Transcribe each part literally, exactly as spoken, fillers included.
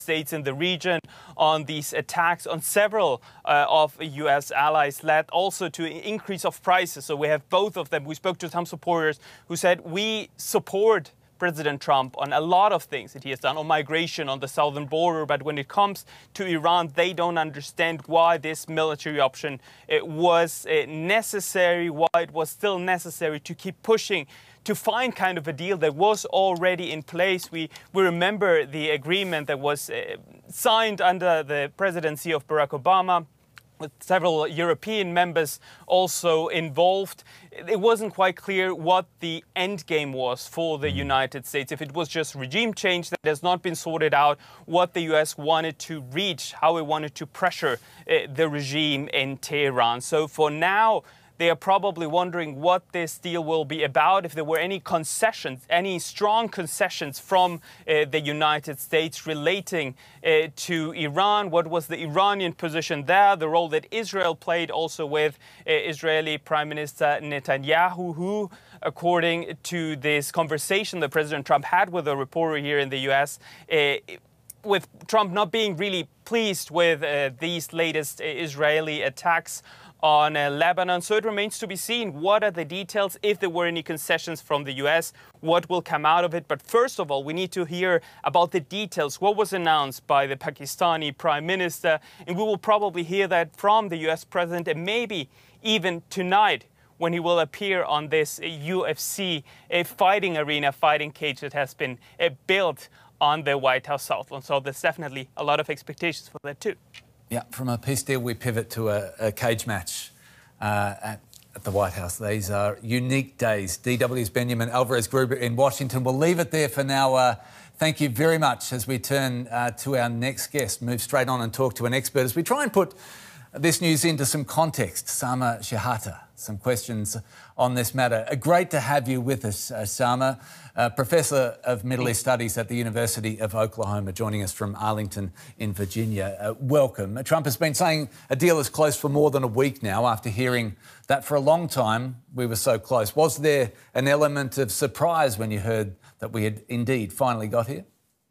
States in the region on these attacks on several uh, of U S allies led also to an increase of prices. So we have both of them. We spoke to some supporters who said we support President Trump on a lot of things that he has done, on migration, on the southern border. But when it comes to Iran, they don't understand why this military option it was uh, necessary, why it was still necessary to keep pushing to find kind of a deal that was already in place. We, we remember the agreement that was uh, signed under the presidency of Barack Obama, with several European members also involved. It wasn't quite clear what the end game was for the United States. If it was just regime change that has not been sorted out, what the U S wanted to reach, how it wanted to pressure uh, the regime in Tehran. So for now, they are probably wondering what this deal will be about, if there were any concessions, any strong concessions from uh, the United States relating uh, to Iran. What was the Iranian position there, the role that Israel played also with uh, Israeli Prime Minister Netanyahu, who, according to this conversation that President Trump had with a reporter here in the U S, uh, with Trump not being really pleased with uh, these latest uh, Israeli attacks on uh, Lebanon. So it remains to be seen what are the details, if there were any concessions from the U S, what will come out of it. But first of all, we need to hear about the details, what was announced by the Pakistani Prime Minister, and we will probably hear that from the U S President, and maybe even tonight when he will appear on this uh, U F C a fighting arena, fighting cage that has been uh, built on the White House Southland. So there's definitely a lot of expectations for that too. Yeah, from a peace deal, we pivot to a, a cage match uh, at, at the White House. These are unique days. D W's Benjamin Alvarez-Gruber in Washington. We'll leave it there for now. Uh, thank you very much as we turn uh, to our next guest, move straight on and talk to an expert as we try and put this news into some context. Sama Shehata, some questions on this matter. Uh, great to have you with us, uh, Sama, uh, Professor of Middle East Studies at the University of Oklahoma, joining us from Arlington in Virginia. Uh, welcome. Trump has been saying a deal is close for more than a week now, after hearing that for a long time we were so close. Was there an element of surprise when you heard that we had indeed finally got here?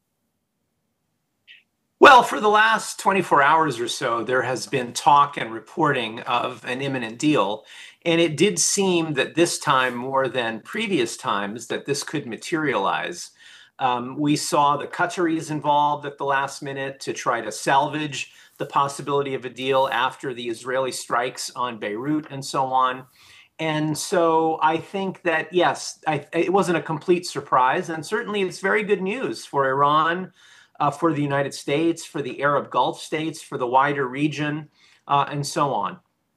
Well, for the last twenty-four hours or so, there has been talk and reporting of an imminent deal. And it did seem that this time, more than previous times, that this could materialize. Um, we saw the Qataris involved at the last minute to try to salvage the possibility of a deal after the Israeli strikes on Beirut and so on. And so I think that, yes, I, it wasn't a complete surprise. And certainly it's very good news for Iran, Uh, for the United States, for the Arab Gulf states, for the wider region, uh, and so on.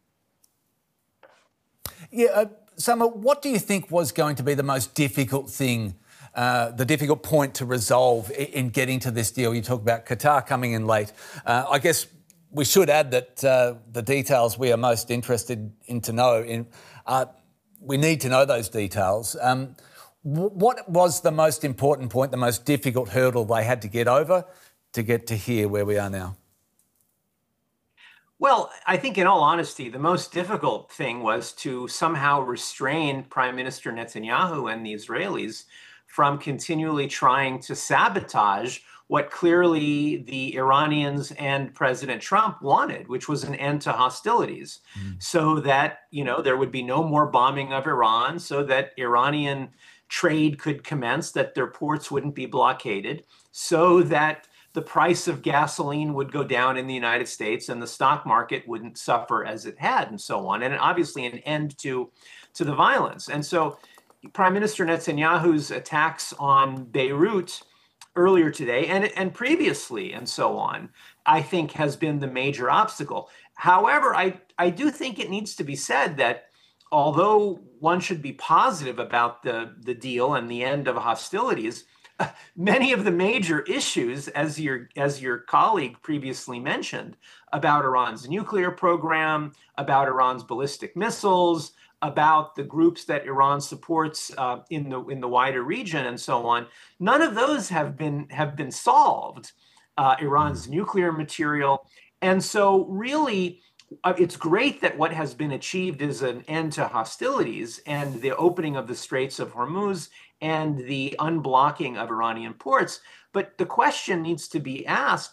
Yeah, uh, Sama, what do you think was going to be the most difficult thing, uh, the difficult point to resolve in, in getting to this deal? You talk about Qatar coming in late. Uh, I guess we should add that uh, the details we are most interested in to know, in, uh, we need to know those details. Um, What was the most important point, the most difficult hurdle they had to get over to get to here where we are now? Well, I think in all honesty, the most difficult thing was to somehow restrain Prime Minister Netanyahu and the Israelis from continually trying to sabotage what clearly the Iranians and President Trump wanted, which was an end to hostilities, mm. so that, you know, there would be no more bombing of Iran, so that Iranian trade could commence, that their ports wouldn't be blockaded, so that the price of gasoline would go down in the United States and the stock market wouldn't suffer as it had, and so on. And obviously an end to, to the violence. And so Prime Minister Netanyahu's attacks on Beirut earlier today and, and previously and so on, I think has been the major obstacle. However, I, I do think it needs to be said that although one should be positive about the, the deal and the end of hostilities, uh, many of the major issues, as your, as your colleague previously mentioned, about Iran's nuclear program, about Iran's ballistic missiles, about the groups that Iran supports uh, in the in the wider region and so on, none of those have been have been solved. Uh, Iran's nuclear material, and so really, uh, it's great that what has been achieved is an end to hostilities and the opening of the Straits of Hormuz and the unblocking of Iranian ports. But the question needs to be asked,